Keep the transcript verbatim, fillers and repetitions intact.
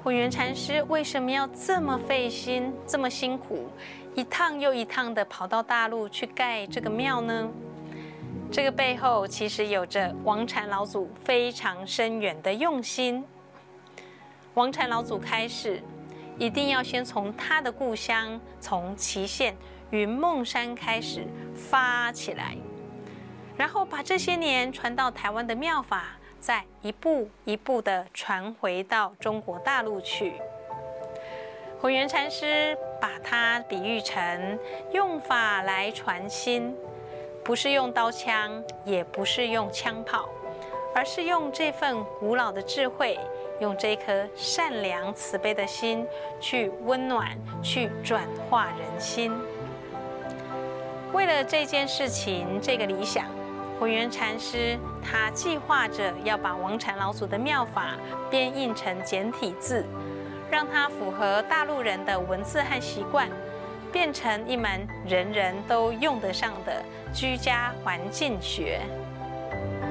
混元禅师为什么要这么费心、这么辛苦，一趟又一趟的跑到大陆去盖这个庙呢？这个背后其实有着王禅老祖非常深远的用心。王禅老祖开始，一定要先从他的故乡，从祁县云梦山开始发起来，然后把这些年传到台湾的妙法，再一步一步地传回到中国大陆去。混元禅师把它比喻成用法来传心，不是用刀枪，也不是用枪炮，而是用这份古老的智慧，用这颗善良慈悲的心去温暖，去转化人心。为了这件事情，这个理想，混元禅师他计划着要把王禅老祖的妙法编印成简体字，让它符合大陆人的文字和习惯，变成一门人人都用得上的居家环境学。